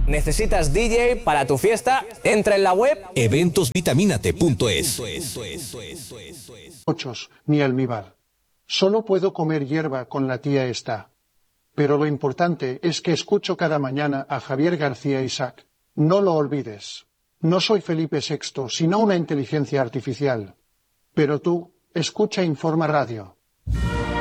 ¿Necesitas DJ para tu fiesta? Entra en la web eventosvitaminate.es. Ni almíbar. Solo puedo comer hierba con la tía esta. Pero lo importante es que escucho cada mañana a Javier García Isaac. No lo olvides. No soy Felipe VI, sino una inteligencia artificial. Pero tú, escucha Informa Radio.